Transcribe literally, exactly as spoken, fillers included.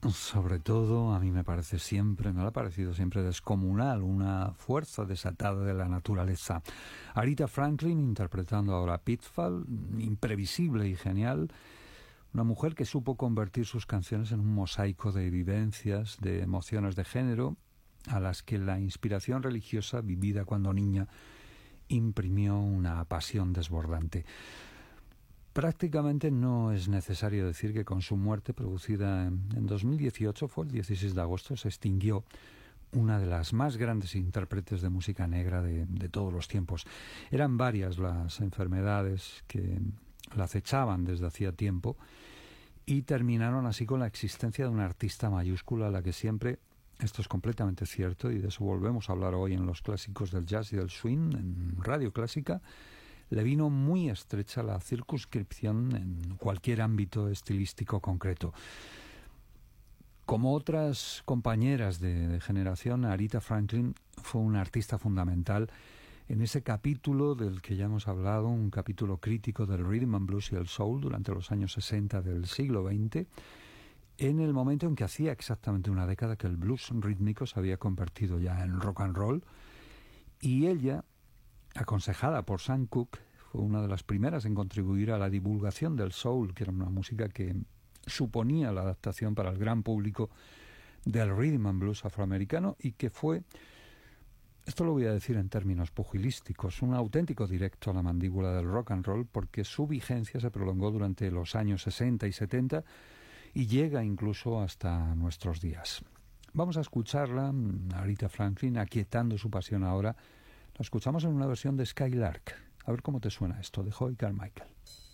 sobre todo, a mí me parece siempre, me ha parecido siempre descomunal, una fuerza desatada de la naturaleza. Aretha Franklin interpretando ahora Pitfall, imprevisible y genial, una mujer que supo convertir sus canciones en un mosaico de vivencias, de emociones de género, a las que la inspiración religiosa vivida cuando niña imprimió una pasión desbordante. Prácticamente no es necesario decir que con su muerte, producida en, en dos mil dieciocho, fue el dieciséis de agosto, se extinguió una de las más grandes intérpretes de música negra de, de todos los tiempos. Eran varias las enfermedades que la acechaban desde hacía tiempo y terminaron así con la existencia de una artista mayúscula a la que siempre, esto es completamente cierto, y de eso volvemos a hablar hoy en los clásicos del jazz y del swing, en Radio Clásica, le vino muy estrecha la circunscripción en cualquier ámbito estilístico concreto. Como otras compañeras de, de generación, Aretha Franklin fue una artista fundamental en ese capítulo del que ya hemos hablado, un capítulo crítico del rhythm and blues y el soul durante los años sesenta del siglo veinte, en el momento en que hacía exactamente una década que el blues rítmico se había convertido ya en rock and roll, y ella, aconsejada por Sam Cooke, fue una de las primeras en contribuir a la divulgación del soul, que era una música que suponía la adaptación para el gran público del rhythm and blues afroamericano y que fue, esto lo voy a decir en términos pugilísticos, un auténtico directo a la mandíbula del rock and roll, porque su vigencia se prolongó durante los años sesenta y setenta y llega incluso hasta nuestros días. Vamos a escucharla, Aretha Franklin, aquietando su pasión ahora. La escuchamos en una versión de Skylark. A ver cómo te suena esto, de Hoy Carmichael.